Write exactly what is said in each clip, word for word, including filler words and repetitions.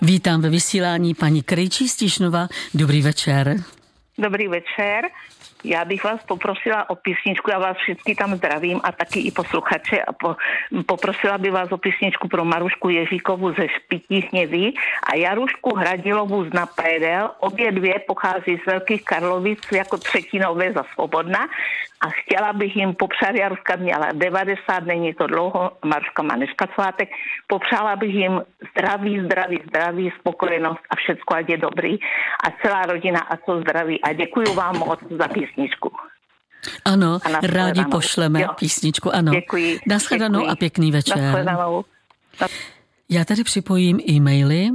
Vítám ve vysílání paní Krejčí z Tišnova. Dobrý večer. Dobrý večer. Já bych vás poprosila o písničku, já vás všichni tam zdravím a taky i posluchače a po, poprosila by vás o písničku pro Marušku Ježíkovu ze Špití Hněví a Jarušku Hradilovu z Napredel. Obě dvě pochází z Velkých Karlovic jako třetinové za Svobodna a chtěla bych jim popřát, Jaruška měla devadesát, není to dlouho, Maruška má dneska svátek, popřála bych jim zdraví, zdraví, zdraví, spokojenost a všecko, ať je dobrý a celá rodina a co zdraví a děkuji vám moc za písničku. Ano, rádi pošleme jo. písničku, ano. Děkuji. Nashledanou děkuji. a pěkný večer. Nashledanou. Já tady připojím e-maily.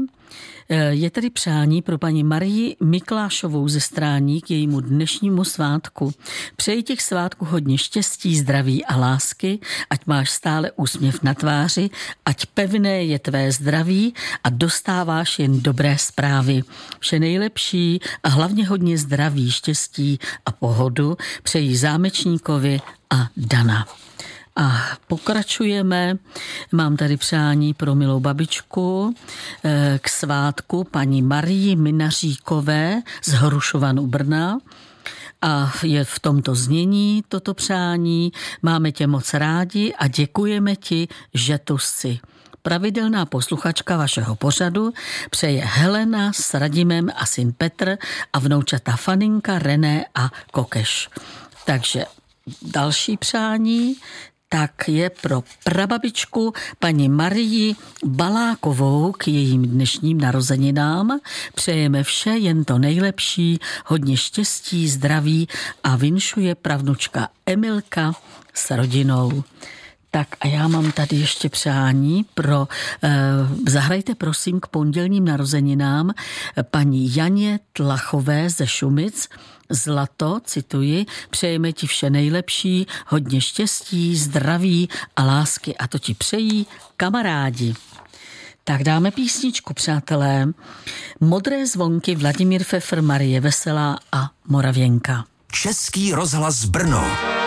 Je tady přání pro paní Marii Miklášovou ze Strání k jejímu dnešnímu svátku. Přeji těch svátků hodně štěstí, zdraví a lásky, ať máš stále úsměv na tváři, ať pevné je tvé zdraví a dostáváš jen dobré zprávy. Vše nejlepší a hlavně hodně zdraví, štěstí a pohodu přeji Zámečníkovi a Dana. A pokračujeme. Mám tady přání pro milou babičku k svátku paní Marii Minaříkové z Hrušovan u Brna. A je v tomto znění toto přání. Máme tě moc rádi a děkujeme ti, že tu jsi. Pravidelná posluchačka vašeho pořadu přeje Helena s Radimem a syn Petr a vnoučata Faninka, René a Kokeš. Takže další přání tak je pro prababičku paní Marii Balákovou k jejím dnešním narozeninám. Přejeme vše jen to nejlepší, hodně štěstí, zdraví a vinšuje pravnučka Emilka s rodinou. Tak a já mám tady ještě přání pro, eh, zahrajte prosím k pondělním narozeninám paní Janě Tlachové ze Šumic. Zlato, cituji, přejeme ti vše nejlepší, hodně štěstí, zdraví a lásky a to ti přejí kamarádi. Tak dáme písničku, přátelé. Modré zvonky Vladimír Pfeffer, Marie Veselá a Moravěnka. Český rozhlas Brno.